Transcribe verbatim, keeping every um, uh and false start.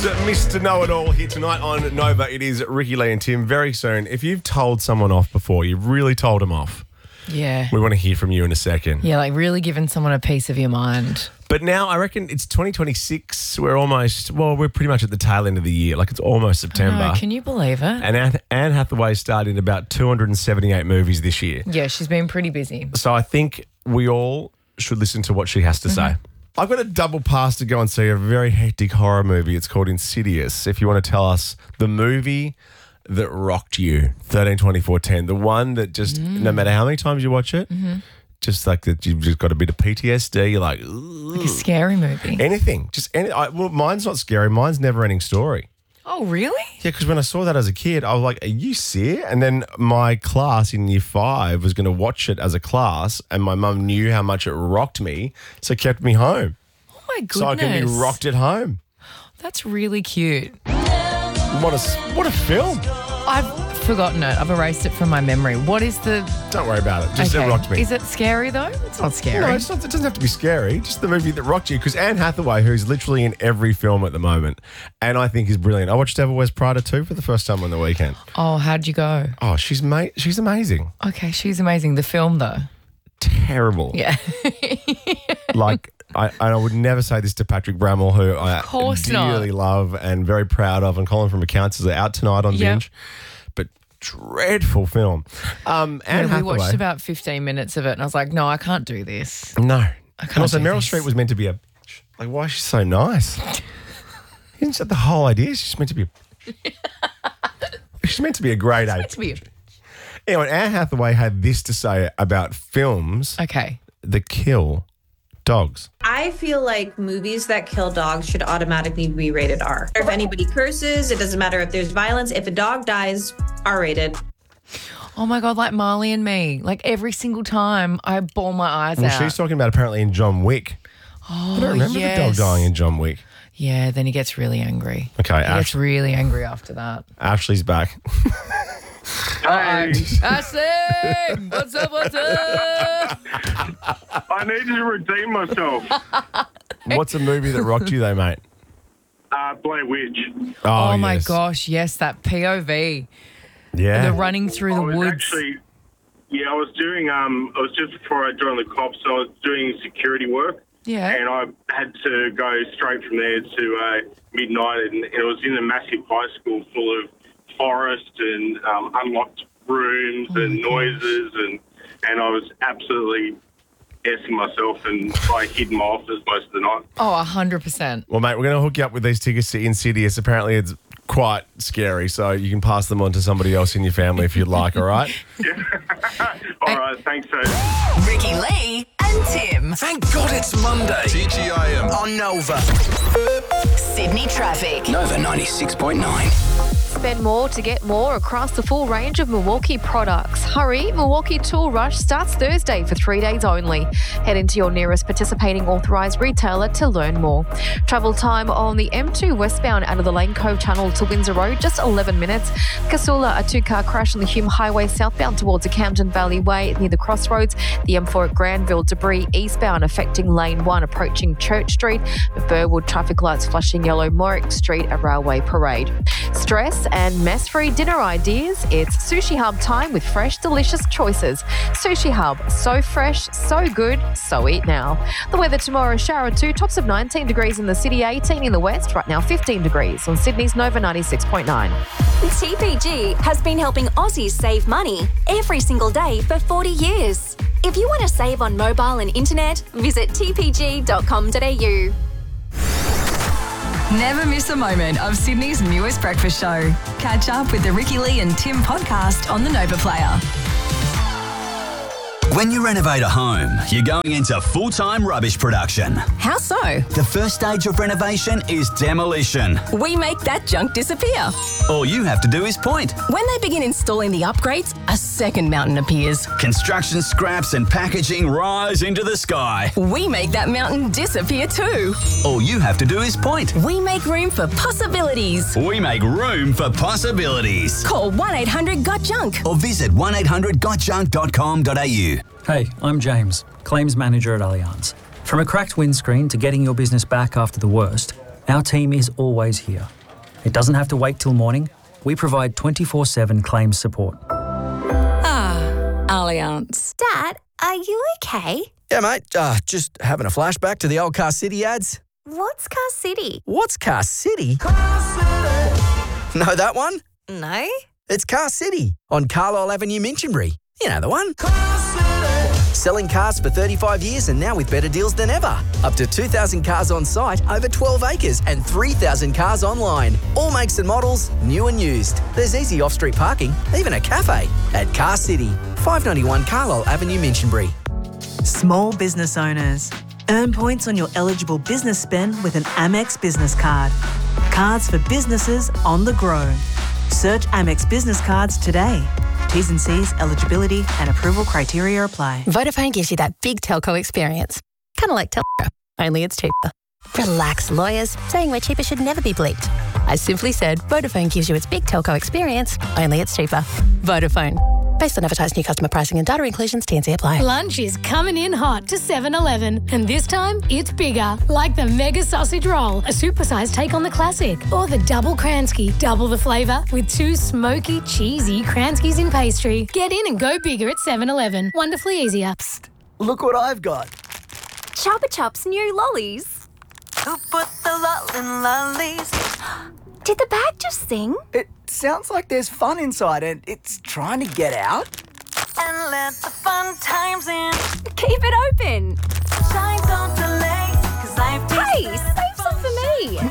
Mister Know-It-All here tonight on Nova. It is Ricky, Lee and Tim. Very soon, if you've told someone off before, you've really told them off, Yeah. we want to hear from you in a second. Yeah, like really giving someone a piece of your mind. But now I reckon it's twenty twenty-six. We're almost, well, we're pretty much at the tail end of the year. Like it's almost September. Oh, can you believe it? And Anne, Anne Hathaway starred in about two hundred seventy-eight movies this year. Yeah, she's been pretty busy. So I think we all should listen to what she has to say. I've got a double pass to go and see a very hectic horror movie. It's called Insidious. If you want to tell us the movie that rocked you, thirteen twenty-four ten, the one that just, no matter how many times you watch it, just like that you've just got a bit of P T S D. You're like, Like a scary movie. anything. Just any. I, well, mine's not scary. Mine's Never Ending Story. Oh, really? Yeah, because when I saw that as a kid, I was like, are you serious? And then my class in year five was going to watch it as a class, and my mum knew how much it rocked me, so kept me home. Oh, my goodness. So I can be rocked at home. That's really cute. What a, what a film. I've forgotten it. I've erased it from my memory. What is the... Don't worry about it. Just Okay. it rocked me. Is it scary, though? It's not scary. No, it's not, it doesn't have to be scary. Just the movie that rocked you. Because Anne Hathaway, who's literally in every film at the moment, and I think is brilliant. I watched Devil Wears Prada too for the first time on the weekend. Oh, how'd you go? Oh, she's ma- she's amazing. Okay, she's amazing. The film, though. Terrible. Yeah. Like, I, and I would never say this to Patrick Bramall, who I course dearly not. love and very proud of, and Colin from Accounts is out tonight on Yep. Binge. But dreadful film. Um, Anne Yeah, we Hathaway. watched about fifteen minutes of it, and I was like, no, I can't do this. No. I And can't also, do Meryl this. Streep was meant to be a bitch. Like, why is she so nice? Isn't that the whole idea? She's meant to be a... She's meant to be a grade eight. It's weird. Anyway, Anne Hathaway had this to say about films Okay. that kill dogs. I feel like movies that kill dogs should automatically be rated R. If anybody curses, it doesn't matter if there's violence. If a dog dies, R rated. Oh, my God, like Marley and Me. Like every single time I bawl my eyes Well, out. she's talking about apparently in John Wick. oh, I don't remember yes. the dog dying in John Wick. Yeah, then he gets really angry. Okay, He Ash- gets really angry after that. Ashley's back. Hey, Ashley! What's up, what's up? I need to redeem myself. What's a movie that rocked you though, mate? Uh, Blair Witch. Oh, my yes. gosh, yes, that P O V. Yeah. The running through I the was woods. actually, yeah, I was doing, um, it was just before I joined the cops, so I was doing security work. Yeah. And I had to go straight from there to uh, midnight, and it was in a massive high school full of forest and um, unlocked rooms Oh and noises, and, and I was absolutely essing myself, and I hid in my office most of the night. Oh, one hundred percent. Well, mate, we're going to hook you up with these tickets to Insidious. Apparently, it's quite scary, so you can pass them on to somebody else in your family if you'd like, all right? All right, thanks, so. Ricky Lee and Tim. Thank God it's Monday. T G I M on Nova. Sydney traffic. Nova ninety-six point nine. Spend more to get more across the full range of Milwaukee products. Hurry, Milwaukee Tool Rush starts Thursday for three days only. Head into your nearest participating authorised retailer to learn more. Travel time on the M two westbound out of the Lane Cove Tunnel to Windsor Road, just eleven minutes. Casula, a two-car crash on the Hume Highway southbound towards the Camden Valley Way near the crossroads. The M four at Granville, debris eastbound affecting lane one approaching Church Street. Burwood traffic lights flashing yellow, Morrick Street at Railway Parade. Stress and mess-free dinner ideas? It's Sushi Hub time with fresh, delicious choices. Sushi Hub, so fresh, so good, so eat now. The weather tomorrow, shower two, tops of nineteen degrees in the city, eighteen in the west, right now fifteen degrees on Sydney's Nova ninety-six point nine. T P G has been helping Aussies save money every single day for forty years. If you want to save on mobile and internet, visit t p g dot com dot a u. Never miss a moment of Sydney's newest breakfast show. Catch up with the Ricky Lee and Tim podcast on the Nova Player. When you renovate a home, you're going into full-time rubbish production. How so? The first stage of renovation is demolition. We make that junk disappear. All you have to do is point. When they begin installing the upgrades, a second mountain appears. Construction scraps and packaging rise into the sky. We make that mountain disappear too. All you have to do is point. We make room for possibilities. We make room for possibilities. Call one eight hundred got junk. Or visit one eight hundred got junk dot com dot a u. Hey, I'm James, Claims Manager at Allianz. From a cracked windscreen to getting your business back after the worst, Our team is always here. It doesn't have to wait till morning. We provide twenty-four seven claims support. Ah, Allianz. Dad, are you okay? Yeah, mate. Uh, just having a flashback to the old Car City ads. What's Car City? What's Car City? Car City. Know that one? No. It's Car City on Carlisle Avenue, Minchinbury. You know the one. Car City. Selling cars for thirty-five years and now with better deals than ever. Up to two thousand cars on site, over twelve acres and three thousand cars online. All makes and models, new and used. There's easy off-street parking, even a cafe. At Car City, five ninety-one Carlisle Avenue, Minchinbury. Small business owners. Earn points on your eligible business spend with an Amex business card. Cards for businesses on the grow. Search Amex Business Cards today. T's and C's, eligibility and approval criteria apply. Vodafone gives you that big telco experience. Kind of like Telco, only it's cheaper. Relax, lawyers. Saying we're cheaper should never be bleeped. I simply said Vodafone gives you its big telco experience, only it's cheaper. Vodafone. Based on advertised new customer pricing and data inclusions, T and C apply. Lunch is coming in hot to seven eleven, and this time it's bigger. Like the Mega Sausage Roll, a supersized take on the classic. Or the Double Kransky, double the flavour with two smoky, cheesy Kranskys in pastry. Get in and go bigger at seven eleven. Wonderfully easier. Psst, look what I've got. Chupa Chup's new lollies. Who put the lol in lollies? Did the bag just sing? It sounds like there's fun inside and it's trying to get out. And let the fun times in. Keep it open. Shine, don't delay, 'cause I've Hey, save some for me.